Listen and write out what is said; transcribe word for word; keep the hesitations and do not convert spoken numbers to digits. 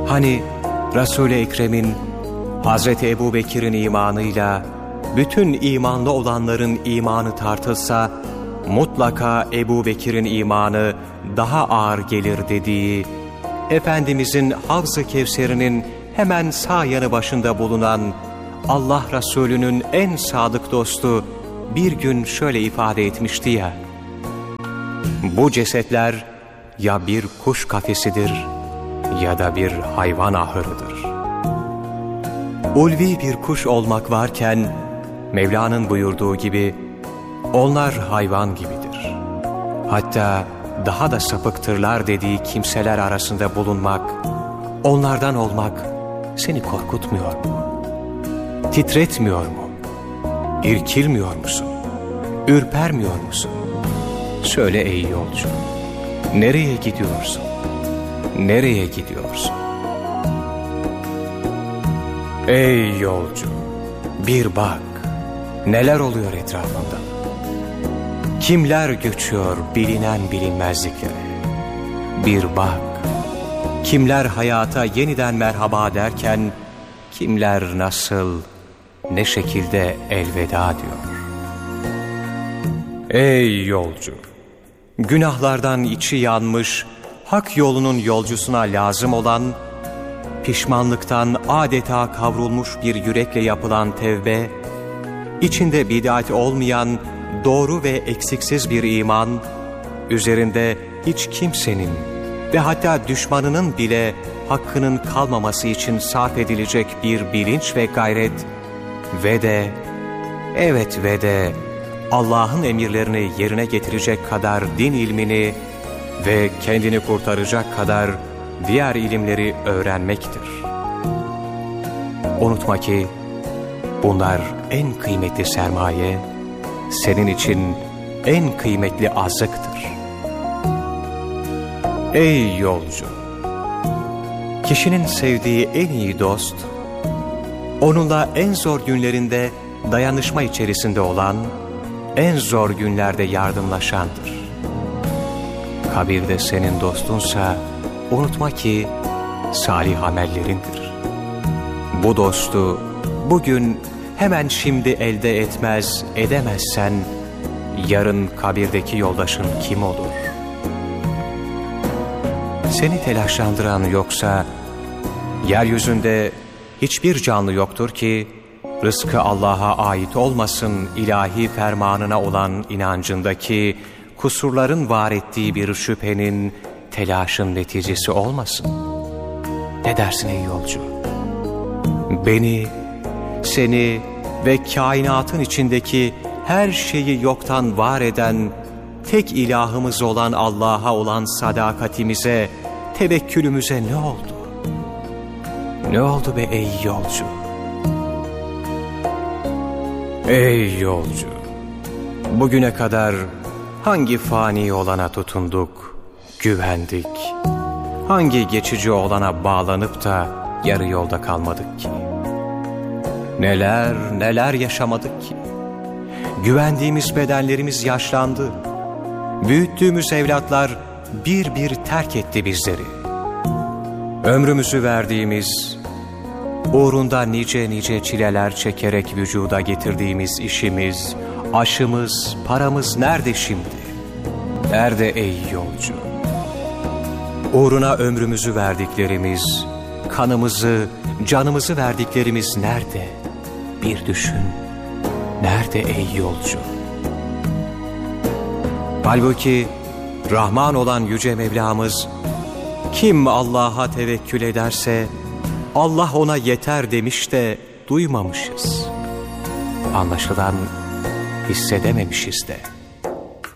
Hani Resul-i Ekrem'in Hazreti Ebu Bekir'in imanıyla bütün imanlı olanların imanı tartılsa mutlaka Ebu Bekir'in imanı daha ağır gelir dediği, Efendimizin Havz-ı Kevser'inin hemen sağ yanı başında bulunan Allah Resulü'nün en sadık dostu bir gün şöyle ifade etmişti ya: bu cesetler ya bir kuş kafesidir ya da bir hayvan ahırıdır. Ulvi bir kuş olmak varken Mevla'nın buyurduğu gibi onlar hayvan gibidir. Hatta daha da sapıktırlar dediği kimseler arasında bulunmak, onlardan olmak seni korkutmuyor mu? Titretmiyor mu? İrkilmiyor musun? Ürpermiyor musun? Söyle ey yolcu, nereye gidiyorsun? Nereye gidiyorsun? Ey yolcu, bir bak, neler oluyor etrafında? Kimler göçüyor bilinen bilinmezliklere? Bir bak, kimler hayata yeniden merhaba derken, kimler nasıl, ne şekilde elveda diyor. Ey yolcu, günahlardan içi yanmış, hak yolunun yolcusuna lazım olan, pişmanlıktan adeta kavrulmuş bir yürekle yapılan tevbe, içinde bid'at olmayan doğru ve eksiksiz bir iman, üzerinde hiç kimsenin ve hatta düşmanının bile hakkının kalmaması için sarf edilecek bir bilinç ve gayret ve de, evet ve de Allah'ın emirlerini yerine getirecek kadar din ilmini ve kendini kurtaracak kadar diğer ilimleri öğrenmektir. Unutma ki bunlar en kıymetli sermaye, senin için en kıymetli azıktır. Ey yolcu! Kişinin sevdiği en iyi dost, onunla en zor günlerinde dayanışma içerisinde olan, en zor günlerde yardımlaşandır. Kabirde senin dostunsa, unutma ki salih amellerindir. Bu dostu bugün hemen şimdi elde etmez, edemezsen, yarın kabirdeki yoldaşın kim olur? Seni telaşlandıran yoksa, yeryüzünde hiçbir canlı yoktur ki, rızkı Allah'a ait olmasın ilahi fermanına olan inancındaki kusurların var ettiği bir şüphenin, telaşın neticesi olmasın. Ne dersin ey yolcu? Beni, seni ve kainatın içindeki her şeyi yoktan var eden, tek ilahımız olan Allah'a olan sadakatimize, tevekkülümüze ne oldu? Ne oldu be ey yolcu? Ey yolcu! Bugüne kadar hangi fani olana tutunduk, güvendik? Hangi geçici olana bağlanıp da yarı yolda kalmadık ki? Neler neler yaşamadık ki? Güvendiğimiz bedenlerimiz yaşlandı. Büyüttüğümüz evlatlar bir bir terk etti bizleri. Ömrümüzü verdiğimiz, uğrunda nice nice çileler çekerek vücuda getirdiğimiz işimiz, aşımız, paramız nerede şimdi? Nerede ey yolcu? Uğruna ömrümüzü verdiklerimiz, kanımızı, canımızı verdiklerimiz nerede? Bir düşün, nerede ey yolcu? Halbuki Rahman olan Yüce Mevlamız, kim Allah'a tevekkül ederse, Allah ona yeter demiş de duymamışız. Anlaşılan hissedememişiz de.